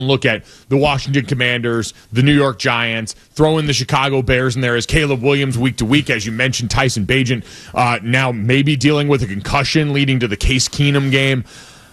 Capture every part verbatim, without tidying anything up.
look at the Washington Commanders, the New York Giants, throw in the Chicago Bears in there as Caleb Williams week to week. As you mentioned, Tyson Bagent uh, now maybe dealing with a concussion leading to the Case Keenum game.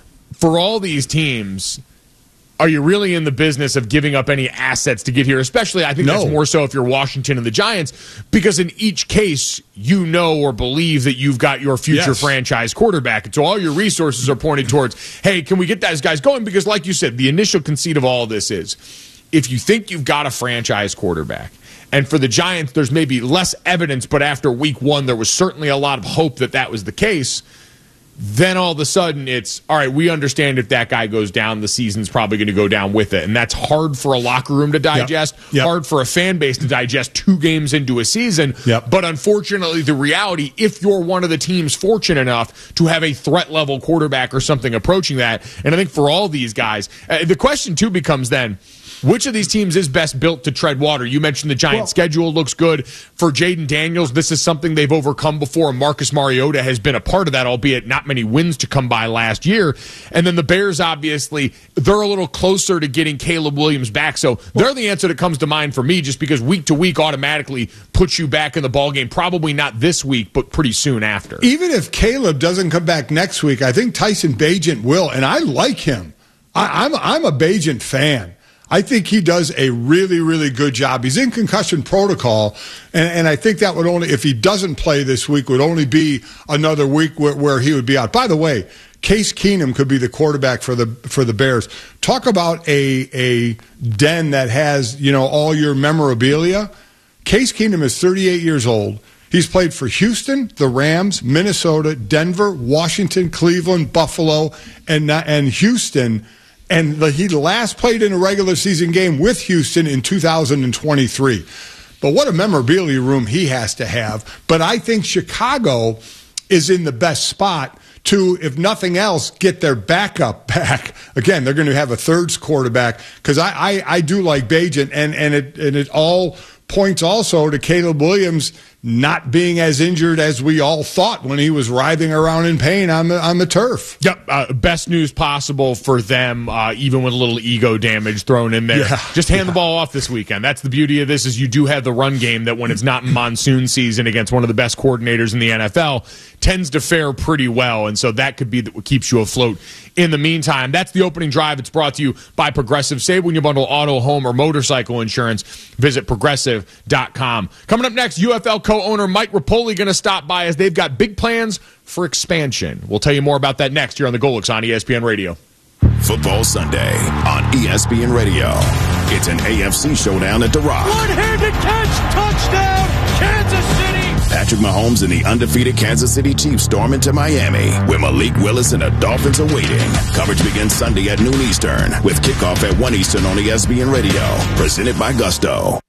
For all these teams, are you really in the business of giving up any assets to get here? Especially, I think no. that's more so if you're Washington and the Giants, because in each case, you know or believe that you've got your future yes. franchise quarterback. And so all your resources are pointed towards, hey, can we get those guys going? Because like you said, the initial conceit of all of this is, if you think you've got a franchise quarterback, and for the Giants, there's maybe less evidence, but after week one, there was certainly a lot of hope that that was the case. Then all of a sudden it's, all right, we understand if that guy goes down, the season's probably going to go down with it. And that's hard for a locker room to digest, yep. Yep. hard for a fan base to digest two games into a season. Yep. But unfortunately, the reality, if you're one of the teams fortunate enough to have a threat-level quarterback or something approaching that, and I think for all these guys, uh, the question, too, becomes then, which of these teams is best built to tread water? You mentioned the Giants' well, schedule looks good. For Jaden Daniels, this is something they've overcome before. Marcus Mariota has been a part of that, albeit not many wins to come by last year. And then the Bears, obviously, they're a little closer to getting Caleb Williams back. So they're the answer that comes to mind for me, just because week to week automatically puts you back in the ballgame. Probably not this week, but pretty soon after. Even if Caleb doesn't come back next week, I think Tyson Bagent will, and I like him. I, I'm, I'm a Bagent fan. I think he does a really, really good job. He's in concussion protocol, and, and I think that would only, if he doesn't play this week, would only be another week where, where he would be out. By the way, Case Keenum could be the quarterback for the for the Bears. Talk about a a den that has, you know, all your memorabilia. Case Keenum is thirty-eight years old. He's played for Houston, the Rams, Minnesota, Denver, Washington, Cleveland, Buffalo, and and Houston. And he last played in a regular season game with Houston in two thousand twenty-three. But what a memorabilia room he has to have. But I think Chicago is in the best spot to, if nothing else, get their backup back. Again, they're going to have a third quarterback, because I, I, I do like Bagent, and, and, it, and it all points also to Caleb Williams not being as injured as we all thought when he was writhing around in pain on the on the turf. Yep, uh, best news possible for them, uh, even with a little ego damage thrown in there. Yeah, Just hand yeah. the ball off this weekend. That's the beauty of this, is you do have the run game that when it's not in monsoon season against one of the best coordinators in the N F L, tends to fare pretty well, and so that could be what keeps you afloat. In the meantime, that's the opening drive. It's brought to you by Progressive. Save when you bundle auto, home, or motorcycle insurance. Visit progressive dot com. Coming up next, U F L co-owner Mike Rapoli going to stop by as they've got big plans for expansion. We'll tell you more about that next here on the Golix on E S P N Radio. Football Sunday on E S P N Radio. It's an A F C showdown at The Rock. One-handed catch, touchdown, Kansas City. Patrick Mahomes and the undefeated Kansas City Chiefs storm into Miami, where Malik Willis and the Dolphins are waiting. Coverage begins Sunday at noon Eastern, with kickoff at one Eastern on E S P N Radio. Presented by Gusto.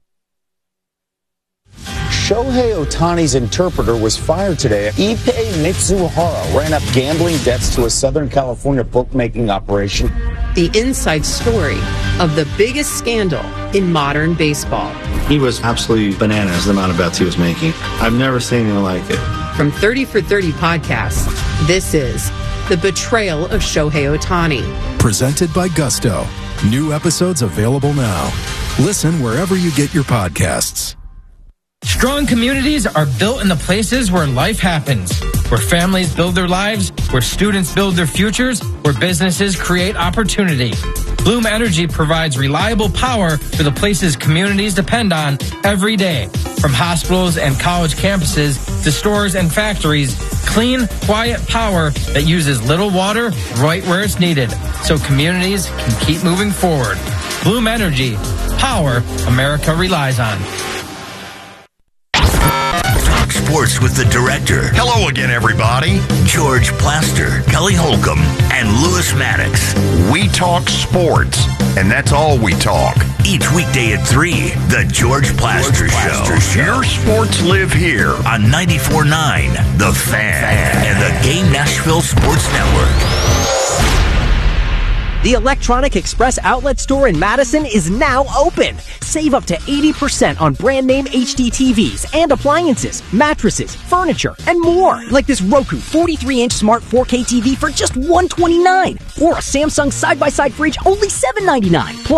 Shohei Ohtani's interpreter was fired today. Ippei Mitsuhara ran up gambling debts to a Southern California bookmaking operation. The inside story of the biggest scandal in modern baseball. He was absolutely bananas, the amount of bets he was making. I've never seen anything like it. From thirty for thirty podcasts, this is The Betrayal of Shohei Ohtani. Presented by Gusto. New episodes available now. Listen wherever you get your podcasts. Strong communities are built in the places where life happens, where families build their lives, where students build their futures, where businesses create opportunity. Bloom Energy provides reliable power for the places communities depend on every day. From hospitals and college campuses to stores and factories, clean, quiet power that uses little water right where it's needed, so communities can keep moving forward. Bloom Energy, power America relies on. Sports with the director. Hello again, everybody. George Plaster, Kelly Holcomb, and Lewis Maddox. We talk sports, and that's all we talk. Each weekday at three, the George Plaster, George Plaster Show. Show. Your sports live here on ninety-four point nine, The Fan, Fan, and the Game Nashville Sports Network. The Electronic Express outlet store in Madison is now open. Save up to eighty percent on brand name H D T Vs and appliances, mattresses, furniture, and more. Like this Roku forty-three inch smart four K T V for just one hundred twenty-nine dollars. Or a Samsung side-by-side fridge only seven ninety-nine. Plus,